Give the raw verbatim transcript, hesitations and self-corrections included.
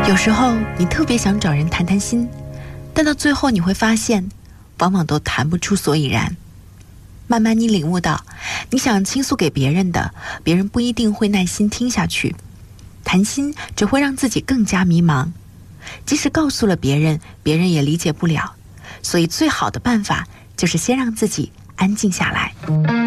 有时候你特别想找人谈谈心，但到最后你会发现，往往都谈不出所以然。慢慢你领悟到，你想倾诉给别人的，别人不一定会耐心听下去。谈心只会让自己更加迷茫，即使告诉了别人，别人也理解不了。所以最好的办法就是先让自己安静下来。